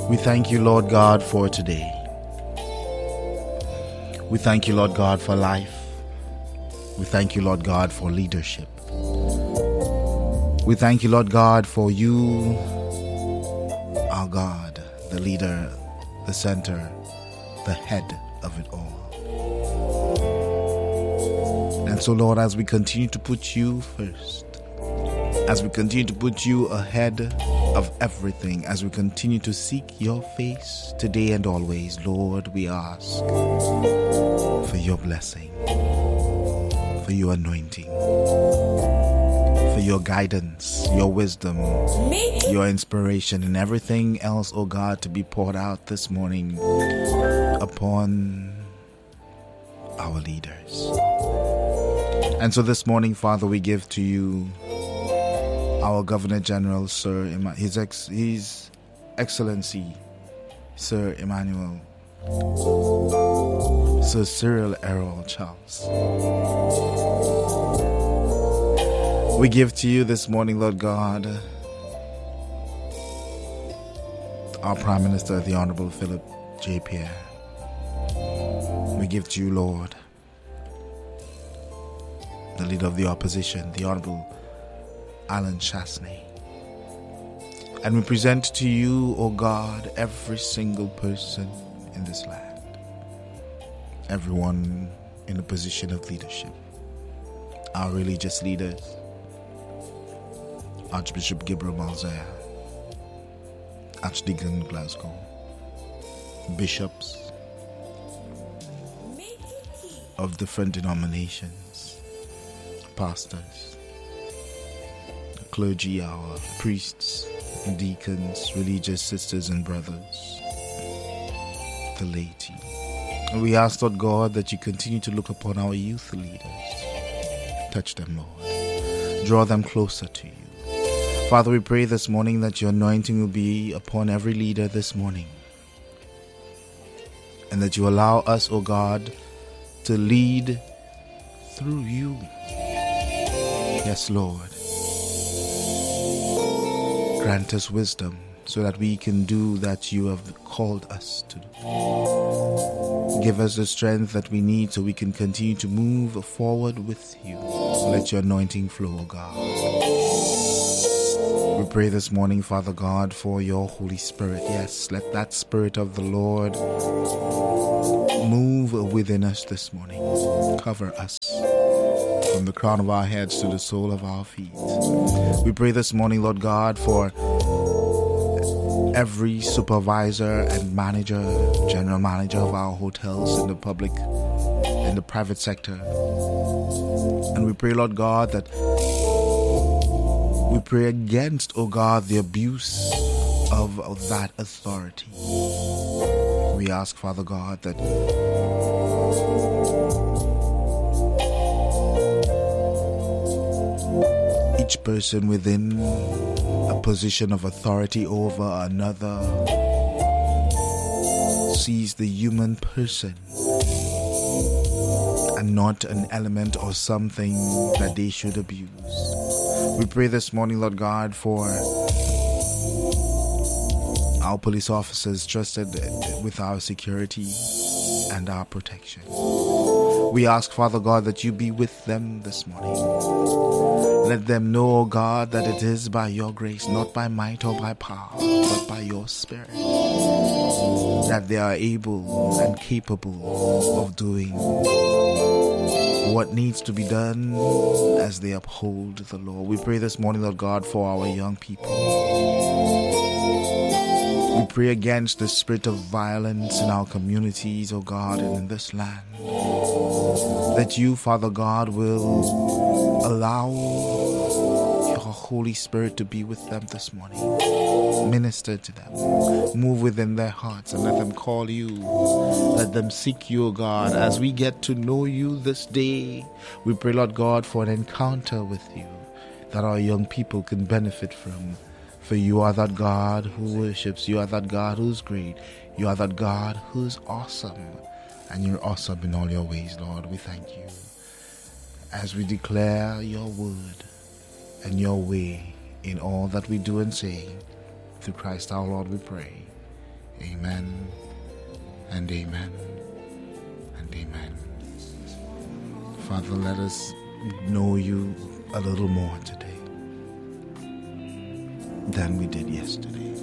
We thank you, Lord God, for today. We thank you, Lord God, for life. We thank you, Lord God, for leadership. We thank you, Lord God, for you, our God, the leader, the center, the head of it all. And so, Lord, as we continue to put you first, as we continue to put you ahead of everything, as we continue to seek your face today and always, Lord, we ask for your blessing, for your anointing, for your guidance, your wisdom, your inspiration, and everything else, oh God, to be poured out this morning upon our leaders. And so this morning, Father, we give to you our Governor General, Sir, His Excellency, Sir Emmanuel, Sir Cyril Errol Charles. We give to you this morning, Lord God, our Prime Minister, the Honorable Philip J. Pierre. We give to you, Lord, the Leader of the Opposition, the Honorable Alan Chasney. And we present to you, O God, every single person in this land, everyone in a position of leadership, our religious leaders, Archbishop Gabriel Malzaya, Archdeacon Glasgow, bishops of different denominations, pastors, clergy, our priests, deacons, religious sisters and brothers, the laity. And we ask, Lord God, that you continue to look upon our youth leaders. Touch them, Lord. Draw them closer to you. Father, we pray this morning that your anointing will be upon every leader this morning, and that you allow us, O God, to lead through you. Yes, Lord. Grant us wisdom so that we can do that you have called us to do. Give us the strength that we need so we can continue to move forward with you. Let your anointing flow, O God. We pray this morning, Father God, for your Holy Spirit. Yes, let that Spirit of the Lord move within us this morning. Cover us from the crown of our heads to the sole of our feet. We pray this morning, Lord God, for every supervisor and manager, general manager of our hotels in the public, in the private sector. And we pray, Lord God, that we pray against, oh God, the abuse of that authority. We ask, Father God, that each person within a position of authority over another sees the human person and not an element or something that they should abuse. We pray this morning, Lord God, for our police officers trusted with our security and our protection. We ask, Father God, that you be with them this morning. Let them know, O God, that it is by your grace, not by might or by power, but by your Spirit, that they are able and capable of doing what needs to be done as they uphold the law. We pray this morning, Lord God, for our young people. We pray against the spirit of violence in our communities, O God, and in this land. That you, Father God, will allow your Holy Spirit to be with them this morning. Minister to them. Move within their hearts and let them call you. Let them seek you, O God. As we get to know you this day, we pray, Lord God, for an encounter with you that our young people can benefit from. For you are that God who worships. You are that God who's great. You are that God who's awesome. And you're awesome in all your ways, Lord. We thank you. As we declare your word and your way in all that we do and say, through Christ our Lord we pray. Amen and amen and amen. Father, let us know you a little more today than we did yesterday.